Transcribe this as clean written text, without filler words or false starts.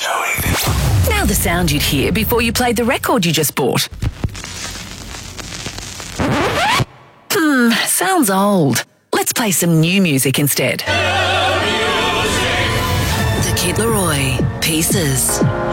Now the sound you'd hear before you played the record you just bought. Sounds old. Let's play some new music instead. The Kid Laroi, Pieces.